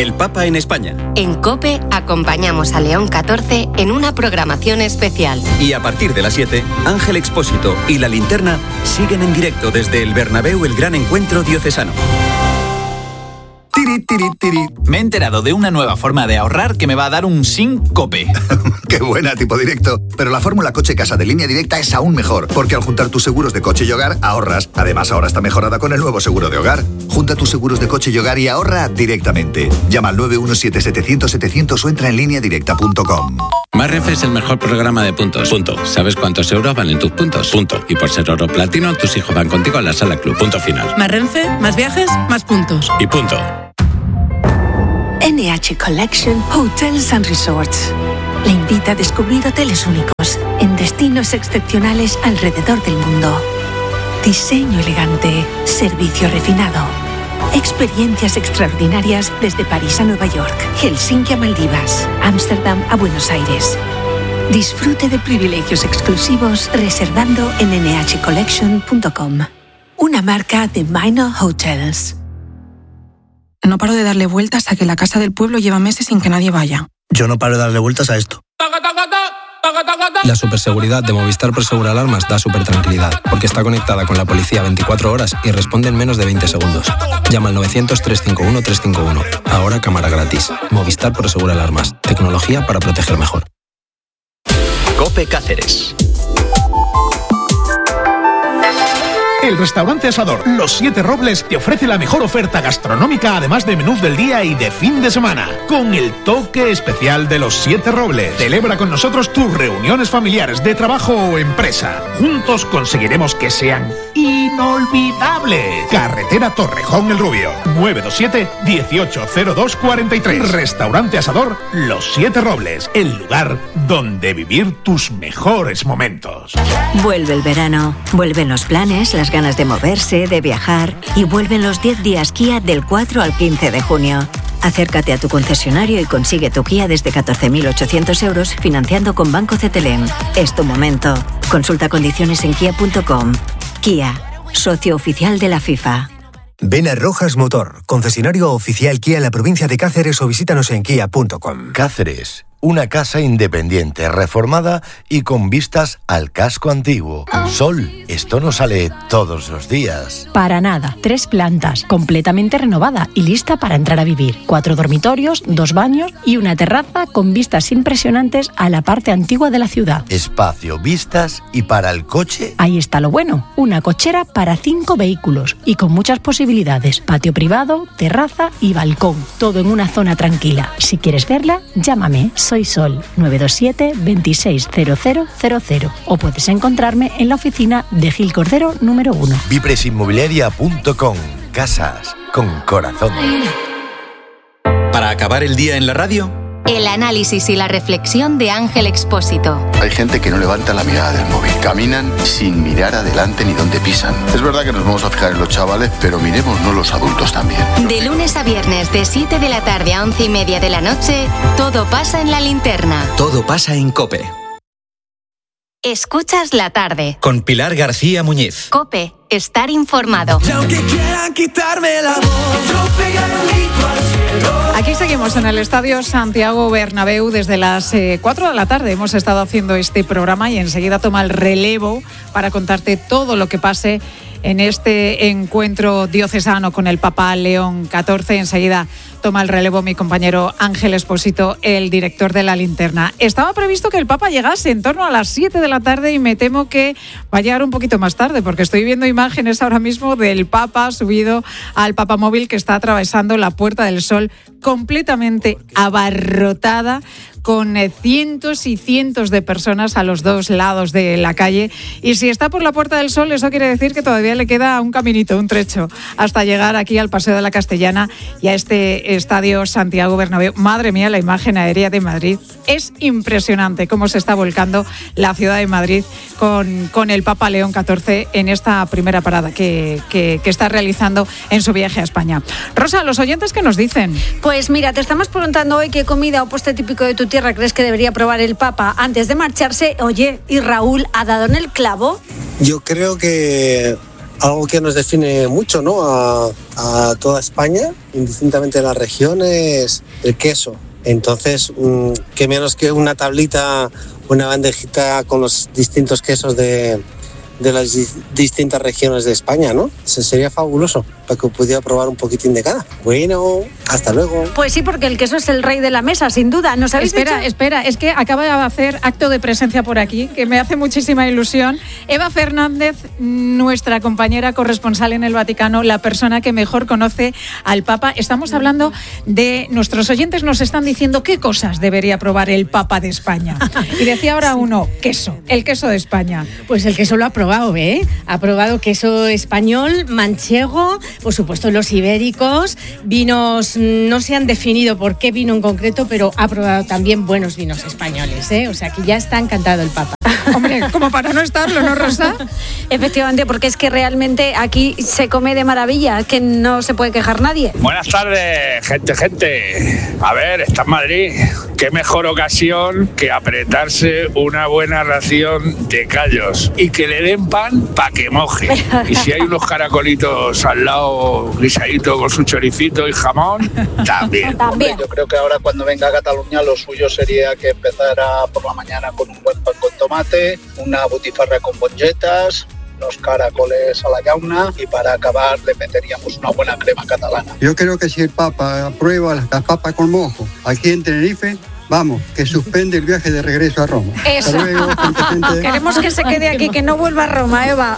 El Papa en España. En COPE acompañamos a León XIV en una programación especial. Y a partir de las 7, Ángel Expósito y La Linterna siguen en directo desde el Bernabéu el gran encuentro diocesano. Tiri, tiri, tiri. Me he enterado de una nueva forma de ahorrar que me va a dar un SINCOPE. ¡Qué buena, tipo directo! Pero la fórmula Coche Casa de Línea Directa es aún mejor, porque al juntar tus seguros de coche y hogar, ahorras. Además, ahora está mejorada con el nuevo seguro de hogar. Junta tus seguros de coche y hogar y ahorra directamente. Llama al 917-700-700 o entra en lineadirecta.com. Más Renfe es el mejor programa de puntos. Punto. ¿Sabes cuántos euros valen tus puntos? Punto. Y por ser oro platino, tus hijos van contigo a la sala club. Punto final. Más Renfe, más viajes, más puntos. Y punto. NH Collection Hotels and Resorts le invita a descubrir hoteles únicos en destinos excepcionales alrededor del mundo. Diseño elegante, servicio refinado, experiencias extraordinarias desde París a Nueva York, Helsinki a Maldivas, Ámsterdam a Buenos Aires. Disfrute de privilegios exclusivos reservando en nhcollection.com. Una marca de Minor Hotels. No paro de darle vueltas a que la casa del pueblo lleva meses sin que nadie vaya. Yo no paro de darle vueltas a esto. La superseguridad de Movistar Prosegur Alarmas da supertranquilidad, porque está conectada con la policía 24 horas y responde en menos de 20 segundos. Llama al 900-351-351. Ahora cámara gratis. Movistar Prosegur Alarmas. Tecnología para proteger mejor. COPE Cáceres. El restaurante Asador Los Siete Robles te ofrece la mejor oferta gastronómica, además de menús del día y de fin de semana, con el toque especial de Los Siete Robles. Celebra con nosotros tus reuniones familiares, de trabajo o empresa. Juntos conseguiremos que sean inolvidables. Carretera Torrejón El Rubio, 927-180243. Restaurante Asador Los Siete Robles, el lugar donde vivir tus mejores momentos. Vuelve el verano, vuelven los planes, las ganas de moverse, de viajar, y vuelven los 10 días Kia del 4 al 15 de junio. Acércate a tu concesionario y consigue tu Kia desde 14.800 euros financiando con Banco CTLM. Es tu momento. Consulta condiciones en kia.com. Kia, socio oficial de la FIFA. Ven a Rojas Motor, concesionario oficial Kia en la provincia de Cáceres, o visítanos en kia.com. Cáceres, una casa independiente, reformada y con vistas al casco antiguo. Sol, esto no sale todos los días. Para nada, 3 plantas, completamente renovada y lista para entrar a vivir. 4 dormitorios, 2 baños y una terraza con vistas impresionantes a la parte antigua de la ciudad. Espacio, vistas y para el coche. Ahí está lo bueno, una cochera para 5 vehículos y con muchas posibilidades. Patio privado, terraza y balcón, todo en una zona tranquila. Si quieres verla, llámame. Soy Sol, 927 260000, o puedes encontrarme en la oficina de Gil Cordero número 1. Vipresinmobiliaria.com. Casas con corazón. Para acabar el día en la radio, el análisis y la reflexión de Ángel Expósito. Hay gente que no levanta la mirada del móvil. Caminan sin mirar adelante ni dónde pisan. Es verdad que nos vamos a fijar en los chavales, pero miremosnos los adultos también. De lunes a viernes, de 7 de la tarde a 11:30 de la noche, todo pasa en La Linterna. todo pasa en COPE. Escuchas la tarde. Con Pilar García Muñiz. COPE, estar informado. Y aunque quieran quitarme la voz, yo pegaré un grito al cielo. Aquí seguimos en el Estadio Santiago Bernabéu desde las 4 de la tarde. Hemos estado haciendo este programa y enseguida toma el relevo para contarte todo lo que pase en este encuentro diocesano con el Papa León XIV. Enseguida toma el relevo mi compañero Ángel Expósito, el director de La Linterna. Estaba previsto que el Papa llegase en torno a las 7 de la tarde y me temo que va a llegar un poquito más tarde, porque estoy viendo imágenes ahora mismo del Papa subido al papamóvil que está atravesando la Puerta del Sol, completamente abarrotada, con cientos y cientos de personas a los dos lados de la calle. Y si está por la Puerta del Sol, eso quiere decir que todavía le queda un caminito, un trecho, hasta llegar aquí al Paseo de la Castellana y a este Estadio Santiago Bernabéu. Madre mía, la imagen aérea de Madrid. Es impresionante cómo se está volcando la ciudad de Madrid con el Papa León XIV en esta primera parada que está realizando en su viaje a España. Rosa, los oyentes, ¿qué nos dicen? Pues mira, te estamos preguntando hoy qué comida o postre típico de tu tierra crees que debería probar el Papa antes de marcharse. Oye, ¿y Raúl ha dado en el clavo? Yo creo que algo que nos define mucho, ¿no? A toda España, indistintamente de las regiones, el queso. Entonces, qué menos que una tablita, una bandejita con los distintos quesos de las distintas regiones de España, ¿no? Eso sería fabuloso, para que pudiera probar un poquitín de cada. Bueno, hasta luego. Pues sí, porque el queso es el rey de la mesa, sin duda. ¿Nos habéis dicho? Espera, es que acaba de hacer acto de presencia por aquí, que me hace muchísima ilusión. Eva Fernández, nuestra compañera corresponsal en el Vaticano, la persona que mejor conoce al Papa. Estamos hablando de... Nuestros oyentes nos están diciendo qué cosas debería probar el Papa de España. Y decía ahora uno, queso, el queso de España. Pues el queso lo ha probado, ¿eh? Ha probado queso español, manchego, por supuesto los ibéricos, vinos, no se han definido por qué vino en concreto, pero ha probado también buenos vinos españoles, ¿eh? O sea que ya está encantado el Papa. Hombre, como para no estarlo, ¿no, Rosa? Efectivamente, porque es que realmente aquí se come de maravilla, que no se puede quejar nadie. Buenas tardes, gente. A ver, está en Madrid. Qué mejor ocasión que apretarse una buena ración de callos y que le den pan para que moje. Y si hay unos caracolitos al lado, guisadito con su choricito y jamón, también. Hombre, yo creo que ahora cuando venga a Cataluña lo suyo sería que empezara por la mañana con un buen pan con tomate, una butifarra con bonjetas, unos caracoles a la llauna y para acabar le meteríamos una buena crema catalana. Yo creo que si el Papa aprueba las papas con mojo aquí en Tenerife, vamos, que suspende el viaje de regreso a Roma. Eso. Luego, gente. Queremos que se quede aquí, que no vuelva a Roma, Eva.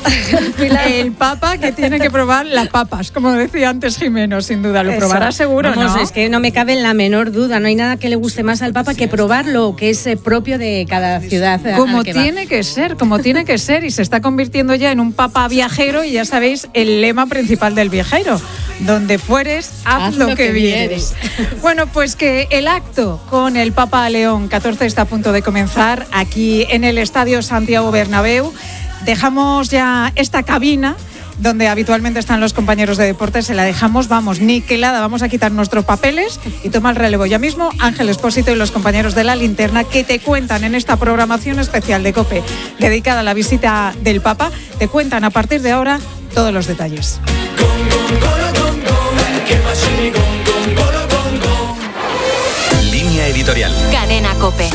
El Papa que tiene que probar las papas, como decía antes Jimeno, sin duda. Lo probará seguro, Vamos, ¿no? Es que no me cabe la menor duda. No hay nada que le guste más al Papa que probar lo que es propio de cada ciudad. Como tiene que ser. Y se está convirtiendo ya en un Papa viajero. Y ya sabéis el lema principal del viajero: donde fueres, haz lo que vieres. Bueno, pues que el acto con el Papa León XIV está a punto de comenzar aquí en el Estadio Santiago Bernabéu. Dejamos ya esta cabina donde habitualmente están los compañeros de deportes, se la dejamos, vamos, niquelada, vamos a quitar nuestros papeles y toma el relevo ya mismo Ángel Expósito y los compañeros de La Linterna, que te cuentan en esta programación especial de COPE dedicada a la visita del Papa, te cuentan a partir de ahora todos los detalles. Línea editorial. Cadena COPE.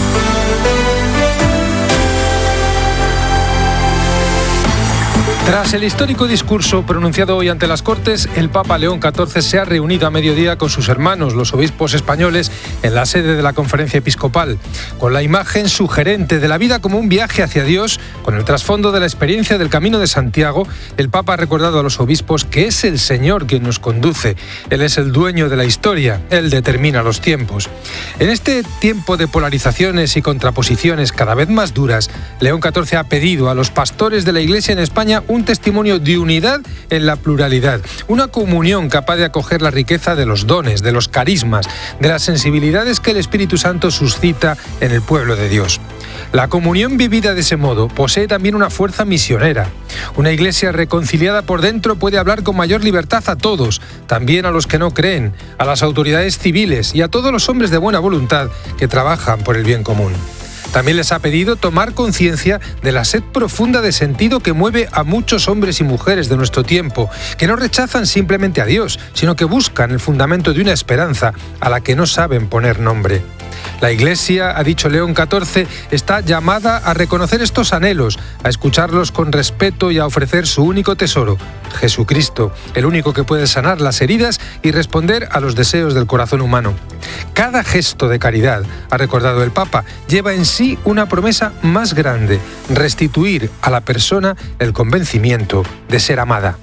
Tras el histórico discurso pronunciado hoy ante las Cortes, el Papa León XIV se ha reunido a mediodía con sus hermanos, los obispos españoles, en la sede de la Conferencia Episcopal, con la imagen sugerente de la vida como un viaje hacia Dios, con el trasfondo de la experiencia del Camino de Santiago. El Papa ha recordado a los obispos que es el Señor quien nos conduce, Él es el dueño de la historia, Él determina los tiempos. En este tiempo de polarizaciones y contraposiciones cada vez más duras, León XIV ha pedido a los pastores de la Iglesia en España un testimonio de unidad en la pluralidad, una comunión capaz de acoger la riqueza de los dones, de los carismas, de las sensibilidades que el Espíritu Santo suscita en el pueblo de Dios. La comunión vivida de ese modo posee también una fuerza misionera. Una iglesia reconciliada por dentro puede hablar con mayor libertad a todos, también a los que no creen, a las autoridades civiles y a todos los hombres de buena voluntad que trabajan por el bien común. También les ha pedido tomar conciencia de la sed profunda de sentido que mueve a muchos hombres y mujeres de nuestro tiempo, que no rechazan simplemente a Dios, sino que buscan el fundamento de una esperanza a la que no saben poner nombre. La Iglesia, ha dicho León XIV, está llamada a reconocer estos anhelos, a escucharlos con respeto y a ofrecer su único tesoro, Jesucristo, el único que puede sanar las heridas y responder a los deseos del corazón humano. Cada gesto de caridad, ha recordado el Papa, lleva en sí una promesa más grande: restituir a la persona el convencimiento de ser amada.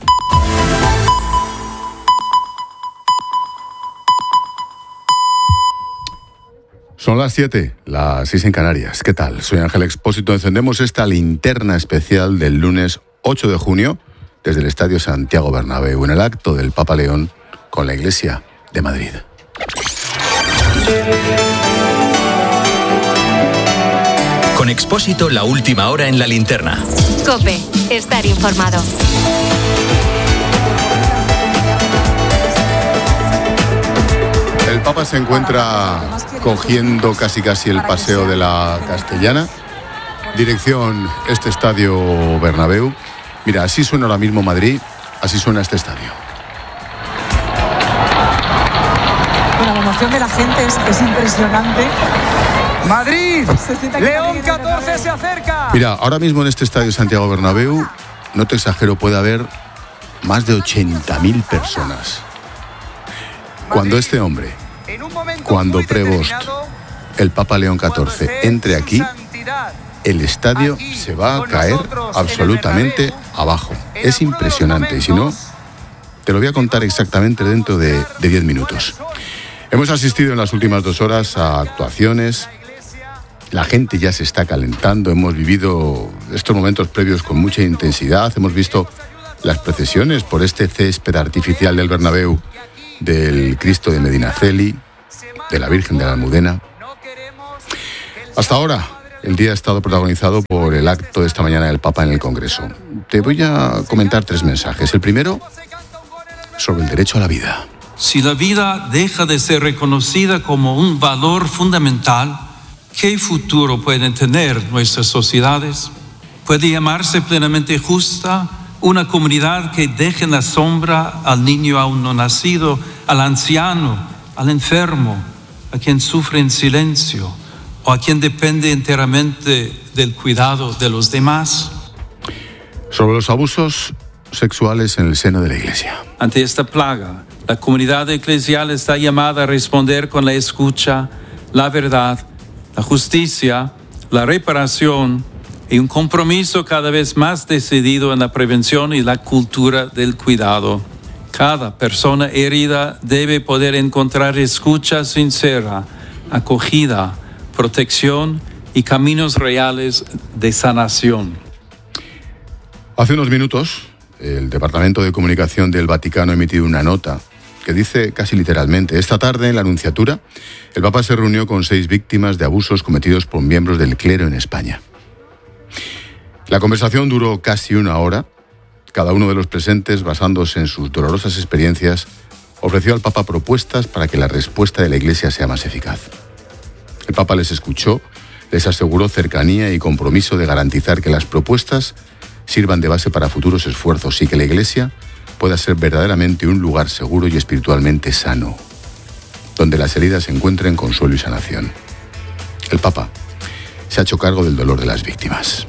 Son las 7, las 6 en Canarias. ¿Qué tal? Soy Ángel Expósito. Encendemos esta linterna especial del lunes 8 de junio desde el Estadio Santiago Bernabéu, en el acto del Papa León con la Iglesia de Madrid. Con Expósito, la última hora en La Linterna. COPE, estar informado. El Papa se encuentra cogiendo casi el paseo de la Castellana, dirección este Estadio Bernabéu, Mira, así suena ahora mismo Madrid, así suena este estadio. Bueno, la emoción de la gente es impresionante. Madrid, León 14 se acerca. Mira, ahora mismo en este estadio Santiago Bernabéu, no te exagero, puede haber más de 80.000 personas. Cuando este hombre, cuando Prevost, el Papa León XIV, entre aquí, el estadio se va a caer absolutamente abajo. Es impresionante, y si no, te lo voy a contar exactamente dentro de 10 minutos. Hemos asistido en las últimas 2 horas a actuaciones. La gente ya se está calentando, hemos vivido estos momentos previos con mucha intensidad, hemos visto las procesiones por este césped artificial del Bernabéu, del Cristo de Medinaceli, de la Virgen de la Almudena. Hasta ahora, el día ha estado protagonizado por el acto de esta mañana del Papa en el Congreso. Te voy a comentar 3 mensajes. El primero, sobre el derecho a la vida. Si la vida deja de ser reconocida como un valor fundamental, ¿qué futuro pueden tener nuestras sociedades? ¿Puede llamarse plenamente justa una comunidad que deje en la sombra al niño aún no nacido, al anciano, al enfermo, a quien sufre en silencio o a quien depende enteramente del cuidado de los demás? Sobre los abusos sexuales en el seno de la Iglesia. Ante esta plaga, la comunidad eclesial está llamada a responder con la escucha, la verdad, la justicia, la reparación y un compromiso cada vez más decidido en la prevención y la cultura del cuidado. Cada persona herida debe poder encontrar escucha sincera, acogida, protección y caminos reales de sanación. Hace unos minutos, el Departamento de Comunicación del Vaticano ha emitido una nota que dice casi literalmente: esta tarde en la Nunciatura, el Papa se reunió con 6 víctimas de abusos cometidos por miembros del clero en España. La conversación duró casi 1 hora. Cada uno de los presentes, basándose en sus dolorosas experiencias, ofreció al Papa propuestas para que la respuesta de la Iglesia sea más eficaz. El Papa les escuchó, les aseguró cercanía y compromiso de garantizar que las propuestas sirvan de base para futuros esfuerzos y que la Iglesia pueda ser verdaderamente un lugar seguro y espiritualmente sano, donde las heridas encuentren consuelo y sanación. El Papa se ha hecho cargo del dolor de las víctimas.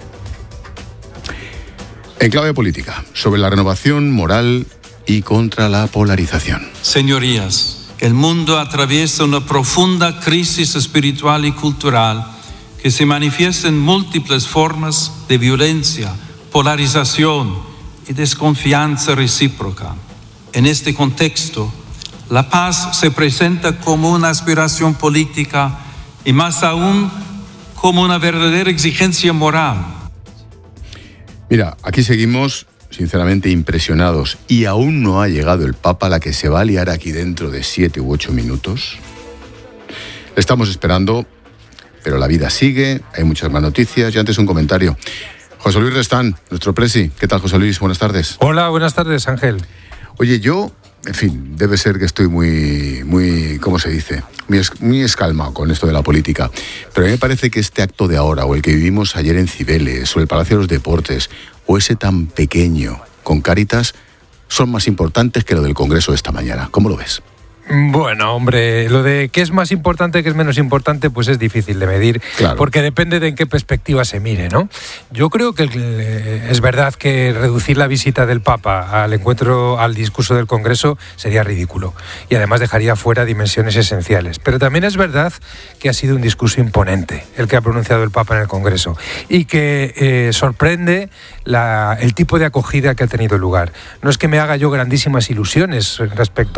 En clave política, sobre la renovación moral y contra la polarización. Señorías, el mundo atraviesa una profunda crisis espiritual y cultural que se manifiesta en múltiples formas de violencia, polarización y desconfianza recíproca. En este contexto, la paz se presenta como una aspiración política y más aún como una verdadera exigencia moral. Mira, aquí seguimos sinceramente impresionados y aún no ha llegado el Papa, la que se va a liar aquí dentro de 7 u 8 minutos. Le estamos esperando, pero la vida sigue, hay muchas más noticias y antes un comentario. José Luis Restán, nuestro presi. ¿Qué tal, José Luis? Buenas tardes. Hola, buenas tardes, Ángel. Oye, yo, en fin, debe ser que estoy muy, ¿cómo se dice? Muy escalmado con esto de la política. Pero a mí me parece que este acto de ahora, o el que vivimos ayer en Cibeles, o el Palacio de los Deportes, o ese tan pequeño con Cáritas, son más importantes que lo del Congreso de esta mañana. ¿Cómo lo ves? Bueno, hombre, lo de qué es más importante, qué es menos importante, pues es difícil de medir, claro, porque depende de en qué perspectiva se mire, ¿no? Yo creo que es verdad que reducir la visita del Papa al encuentro, al discurso del Congreso, sería ridículo y además dejaría fuera dimensiones esenciales. Pero también es verdad que ha sido un discurso imponente el que ha pronunciado el Papa en el Congreso y que sorprende el tipo de acogida que ha tenido lugar. No es que me haga yo grandísimas ilusiones respecto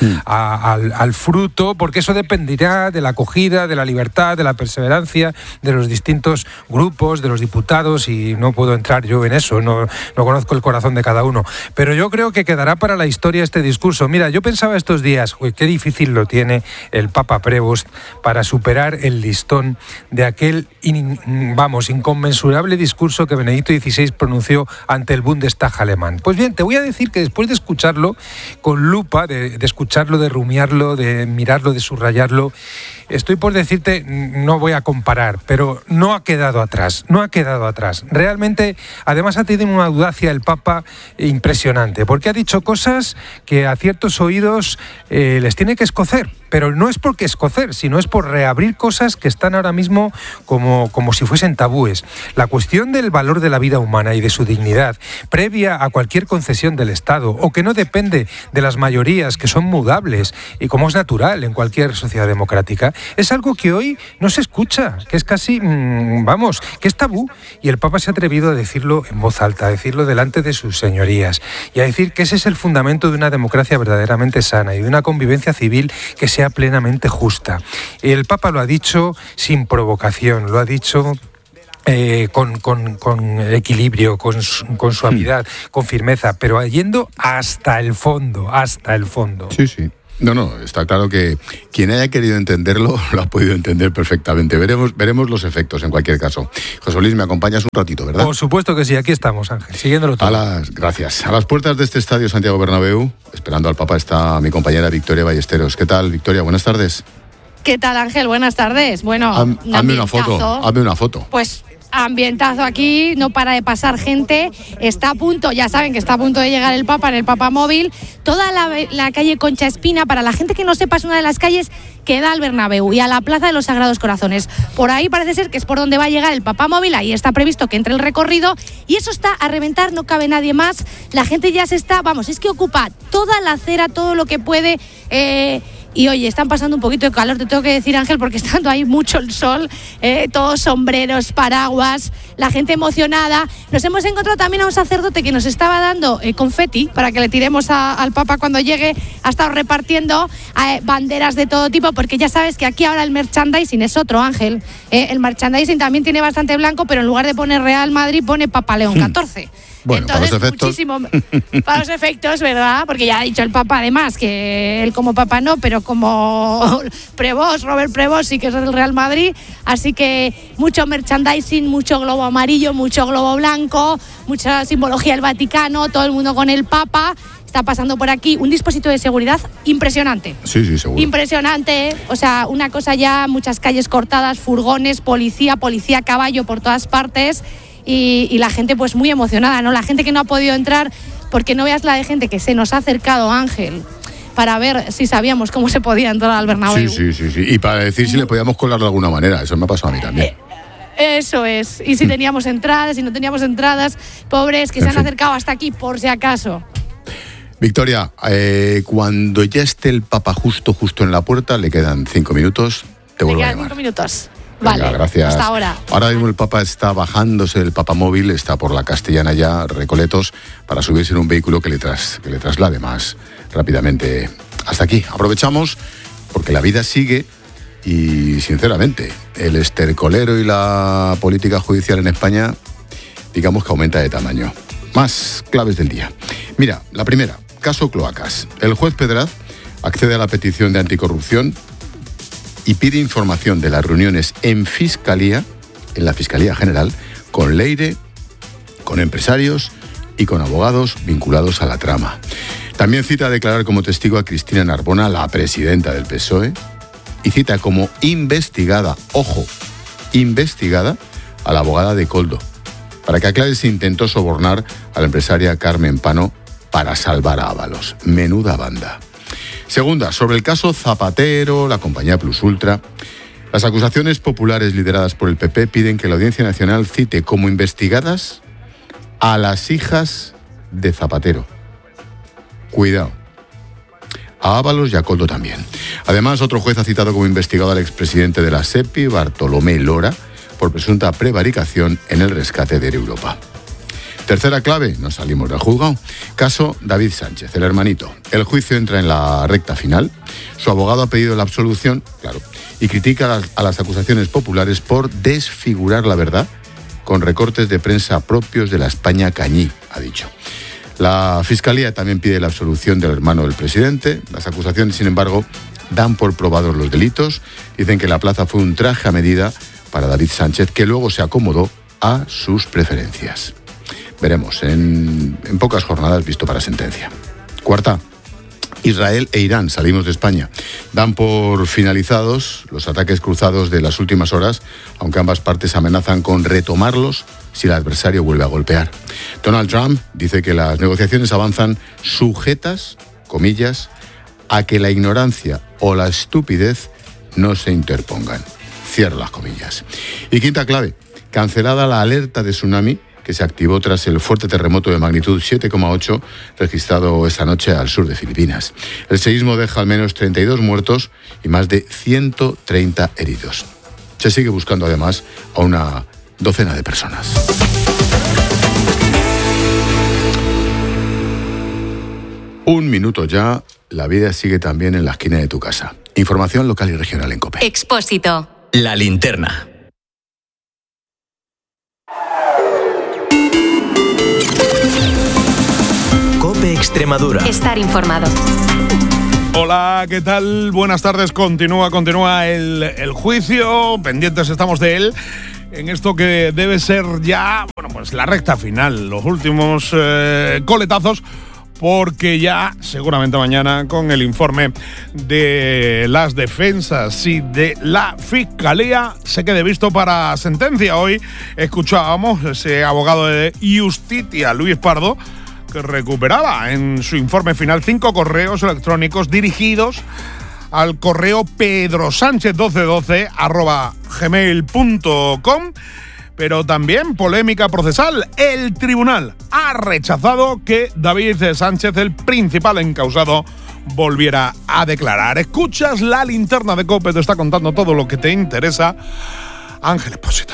al fruto, porque eso dependerá de la acogida, de la libertad, de la perseverancia de los distintos grupos, de los diputados, y no puedo entrar yo en eso, no conozco el corazón de cada uno, pero yo creo que quedará para la historia este discurso. Mira, yo pensaba estos días, qué difícil lo tiene el Papa Prevost para superar el listón de aquel inconmensurable discurso que Benedicto XVI pronunció ante el Bundestag alemán. Pues bien, te voy a decir que después de escucharlo con lupa, de escucharlo de rumiarlo, de mirarlo, de subrayarlo. Estoy por decirte, no voy a comparar, pero no ha quedado atrás, no ha quedado atrás. Realmente, además ha tenido una audacia el Papa impresionante, porque ha dicho cosas que a ciertos oídos les tiene que escocer, pero no es porque escocer, sino es por reabrir cosas que están ahora mismo como si fuesen tabúes. La cuestión del valor de la vida humana y de su dignidad, previa a cualquier concesión del Estado, o que no depende de las mayorías que son mudables, y como es natural en cualquier sociedad democrática, es algo que hoy no se escucha, que es casi, que es tabú, y el Papa se ha atrevido a decirlo en voz alta, a decirlo delante de sus señorías, y a decir que ese es el fundamento de una democracia verdaderamente sana y de una convivencia civil que sea plenamente justa. El Papa lo ha dicho sin provocación, lo ha dicho con equilibrio, con suavidad, con firmeza, pero yendo hasta el fondo, hasta el fondo. Sí, sí. No, está claro que quien haya querido entenderlo lo ha podido entender perfectamente. Veremos los efectos en cualquier caso. José Luis, me acompañas un ratito, ¿verdad? Por supuesto que sí, aquí estamos, Ángel, siguiéndolo todo. Gracias. A las puertas de este estadio Santiago Bernabéu, esperando al Papa, está mi compañera Victoria Ballesteros. ¿Qué tal, Victoria? Buenas tardes. ¿Qué tal, Ángel? Buenas tardes. Bueno, hazme una foto. Pues ambientazo aquí, no para de pasar gente, está a punto, ya saben que está a punto de llegar el Papa en el Papamóvil. Toda la calle Concha Espina, para la gente que no sepa, es una de las calles que da al Bernabéu y a la Plaza de los Sagrados Corazones. Por ahí parece ser que es por donde va a llegar el Papamóvil, ahí está previsto que entre el recorrido y eso está a reventar, no cabe nadie más. La gente ya se está, es que ocupa toda la acera, todo lo que puede. Y oye, están pasando un poquito de calor, te tengo que decir, Ángel, porque estando ahí mucho el sol, todos sombreros, paraguas, la gente emocionada. Nos hemos encontrado también a un sacerdote que nos estaba dando confeti para que le tiremos al Papa cuando llegue. Ha estado repartiendo banderas de todo tipo, porque ya sabes que aquí ahora el merchandising es otro, Ángel. El merchandising también tiene bastante blanco, pero en lugar de poner Real Madrid pone Papa León 14. Bueno, entonces, para los efectos. Muchísimo, para los efectos, ¿verdad? Porque ya ha dicho el Papa, además, que él como Papa no, pero como Prevost, Robert Prevost, sí que es del Real Madrid. Así que mucho merchandising, mucho globo amarillo, mucho globo blanco, mucha simbología del Vaticano, todo el mundo con el Papa. Está pasando por aquí un dispositivo de seguridad impresionante. Sí, seguro. Impresionante, o sea, una cosa ya, muchas calles cortadas, furgones, policía a caballo por todas partes. Y la gente pues muy emocionada, ¿no? La gente que no ha podido entrar, porque no veas la de gente que se nos ha acercado, Ángel, para ver si sabíamos cómo se podía entrar al Bernabéu. Sí. Y para decir si le podíamos colar de alguna manera, eso me ha pasado a mí también. Eso es, y si teníamos entradas, si no teníamos entradas, pobres que se han acercado hasta aquí por si acaso. Victoria, cuando ya esté el Papa justo en la puerta, le quedan 5 minutos, te vuelvo a llamar. 5 minutos. Venga, vale, gracias. Hasta ahora. Ahora mismo el Papa está bajándose del Papamóvil, está por la Castellana ya, Recoletos, para subirse en un vehículo que le traslade más rápidamente hasta aquí. Aprovechamos porque la vida sigue y, sinceramente, el estercolero y la política judicial en España, digamos que aumenta de tamaño. Más claves del día. Mira, la primera, caso Cloacas. El juez Pedraz accede a la petición de anticorrupción y pide información de las reuniones en la Fiscalía General, con Leire, con empresarios y con abogados vinculados a la trama. También cita a declarar como testigo a Cristina Narbona, la presidenta del PSOE, y cita como investigada, a la abogada de Koldo, para que aclare si intentó sobornar a la empresaria Carmen Pano para salvar a Ábalos. Menuda banda. Segunda, sobre el caso Zapatero, la compañía Plus Ultra. Las acusaciones populares lideradas por el PP piden que la Audiencia Nacional cite como investigadas a las hijas de Zapatero. Cuidado. A Ábalos y a Koldo también. Además, otro juez ha citado como investigado al expresidente de la SEPI, Bartolomé Lora, por presunta prevaricación en el rescate de Europa. Tercera clave, nos salimos del juzgado. Caso David Sánchez, el hermanito. El juicio entra en la recta final. Su abogado ha pedido la absolución, claro, y critica a las acusaciones populares por desfigurar la verdad con recortes de prensa propios de la España cañí, ha dicho. La Fiscalía también pide la absolución del hermano del presidente. Las acusaciones, sin embargo, dan por probados los delitos. Dicen que la plaza fue un traje a medida para David Sánchez, que luego se acomodó a sus preferencias. Veremos, en pocas jornadas visto para sentencia. Cuarta, Israel e Irán, salimos de España. Dan por finalizados los ataques cruzados de las últimas horas, aunque ambas partes amenazan con retomarlos si el adversario vuelve a golpear. Donald Trump dice que las negociaciones avanzan sujetas, comillas, a que la ignorancia o la estupidez no se interpongan. Cierra las comillas. Y quinta clave, cancelada la alerta de tsunami que se activó tras el fuerte terremoto de magnitud 7,8 registrado esta noche al sur de Filipinas. El seísmo deja al menos 32 muertos y más de 130 heridos. Se sigue buscando además a una docena de personas. Un minuto ya, la vida sigue también en la esquina de tu casa. Información local y regional en COPE. Expósito. La linterna. COPE Extremadura. Estar informado. Hola, ¿qué tal? Buenas tardes. Continúa el juicio. Pendientes estamos de él. En esto que debe ser ya, pues la recta final, los últimos coletazos, porque ya seguramente mañana con el informe de las defensas y de la Fiscalía se quede visto para sentencia. Hoy escuchábamos ese abogado de Justitia, Luis Pardo, que recuperaba en su informe final 5 correos electrónicos dirigidos al correo pedrosánchez1212@gmail.com. Pero también polémica procesal. El tribunal ha rechazado que David Sánchez, el principal encausado, volviera a declarar. Escuchas la linterna de COPE, te está contando todo lo que te interesa. Ángel Expósito.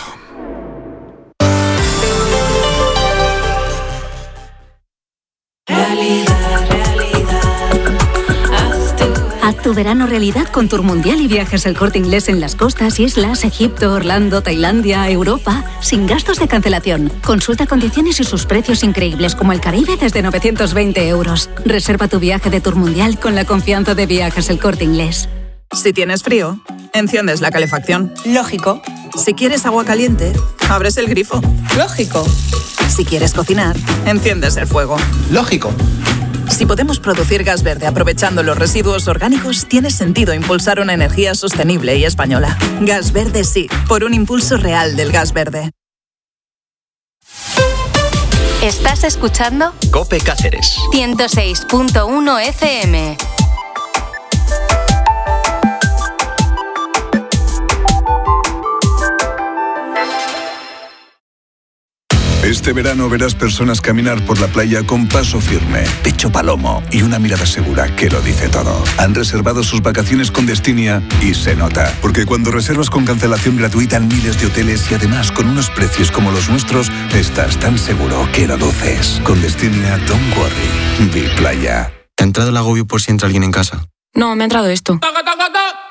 Haz tu verano realidad con Tourmundial y Viajes El Corte Inglés en las costas, islas, Egipto, Orlando, Tailandia, Europa, sin gastos de cancelación. Consulta condiciones y sus precios increíbles como el Caribe desde 920 euros. Reserva tu viaje de Tourmundial con la confianza de Viajes El Corte Inglés. Si tienes frío, enciendes la calefacción. Lógico. Si quieres agua caliente, abres el grifo. Lógico. Si quieres cocinar, enciendes el fuego. Lógico. Si podemos producir gas verde aprovechando los residuos orgánicos, tiene sentido impulsar una energía sostenible y española. Gas verde sí, por un impulso real del gas verde. ¿Estás escuchando? COPE Cáceres. 106.1 FM. Este verano verás personas caminar por la playa con paso firme, pecho palomo y una mirada segura que lo dice todo. Han reservado sus vacaciones con Destinia y se nota. Porque cuando reservas con cancelación gratuita en miles de hoteles y además con unos precios como los nuestros, estás tan seguro que lo duces. Con Destinia, don't worry. Vi playa. ¿Te ha entrado el agobio por si entra alguien en casa? No, me ha entrado esto.